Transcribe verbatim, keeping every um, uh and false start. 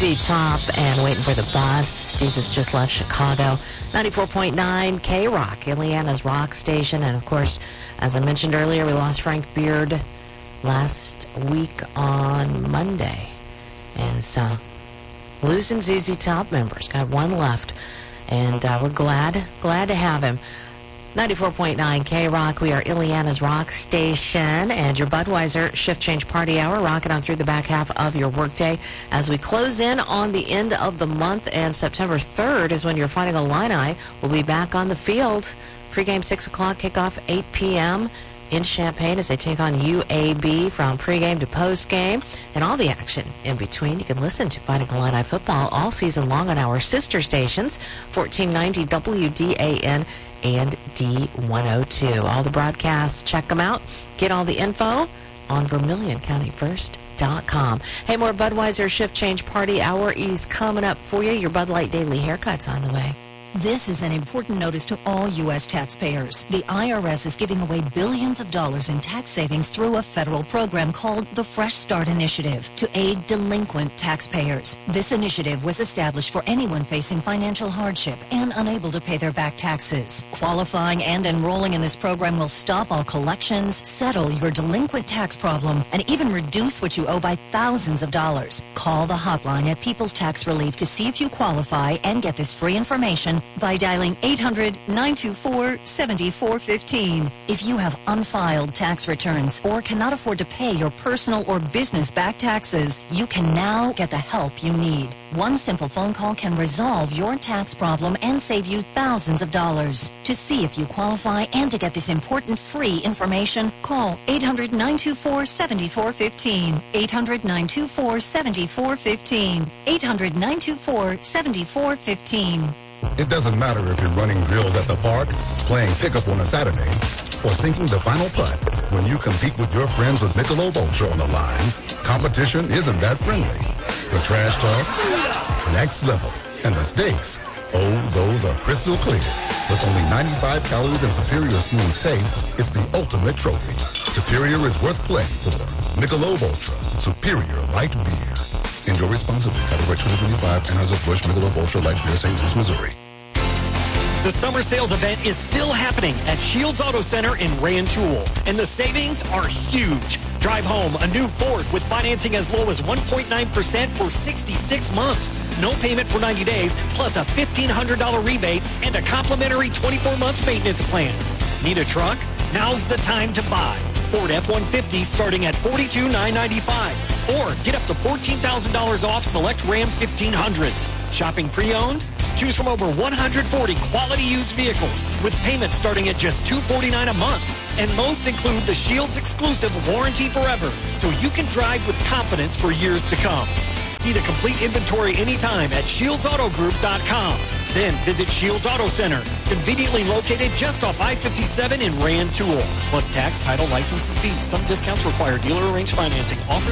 Z Z Top and Waiting for the Bus. Jesus just left Chicago. ninety-four point nine K-Rock, Indiana's rock station. And, of course, as I mentioned earlier, we lost Frank Beard last week on Monday. And so, losing Z Z Top members. Got one left. And uh, we're glad, glad to have him. ninety-four point nine K-Rock, we are Indiana's rock station, and your Budweiser Shift Change Party Hour, rocking on through the back half of your workday as we close in on the end of the month, and September third is when your Fighting Illini will be back on the field. Pre-game six o'clock, kickoff eight p.m. in Champaign as they take on U A B from pregame to postgame, and all the action in between. You can listen to Fighting Illini football all season long on our sister stations, fourteen ninety W D A N and D one oh two. All the broadcasts, check them out. Get all the info on Vermilion County First dot com. Hey, more Budweiser Shift Change Party Hour is coming up for you. Your Bud Light Daily Haircut's on the way. This is an important notice to all U S taxpayers. The I R S is giving away billions of dollars in tax savings through a federal program called the Fresh Start Initiative to aid delinquent taxpayers. This initiative was established for anyone facing financial hardship and unable to pay their back taxes. Qualifying and enrolling in this program will stop all collections, settle your delinquent tax problem, and even reduce what you owe by thousands of dollars. Call the hotline at People's Tax Relief to see if you qualify and get this free information by dialing eight hundred, nine two four, seven four one five. If you have unfiled tax returns or cannot afford to pay your personal or business back taxes, you can now get the help you need. One simple phone call can resolve your tax problem and save you thousands of dollars. To see if you qualify and to get this important free information, call eight hundred, nine two four, seven four one five, eight hundred, nine two four, seven four one five, eight hundred, nine two four, seven four one five. It doesn't matter if you're running drills at the park, playing pickup on a Saturday, or sinking the final putt. When you compete with your friends with Michelob Ultra on the line, competition isn't that friendly. The trash talk, next level, and the stakes, oh, those are crystal clear. With only ninety-five calories and superior smooth taste, it's the ultimate trophy. Superior is worth playing for. Michelob Ultra, superior light beer. Enjoy responsibly. Copyright twenty twenty-five, Anheuser-Busch Michelob Ultra Light Beer, Saint Louis, Missouri. The summer sales event is still happening at Shields Auto Center in Rantoul, and the savings are huge. Drive home a new Ford with financing as low as one point nine percent for sixty-six months. No payment for ninety days, plus a fifteen hundred dollars rebate and a complimentary twenty-four month maintenance plan. Need a truck? Now's the time to buy. Ford F one fifty starting at forty-two thousand nine hundred ninety-five dollars. Or get up to fourteen thousand dollars off select Ram fifteen hundreds. Shopping pre-owned? Choose from over one hundred forty quality used vehicles with payments starting at just two hundred forty-nine dollars a month. And most include the Shields exclusive Warranty Forever, so you can drive with confidence for years to come. See the complete inventory anytime at shields auto group dot com. Then visit Shields Auto Center, conveniently located just off I fifty-seven in Rantoul. Plus tax, title, license, and fees. Some discounts require dealer-arranged financing. Offer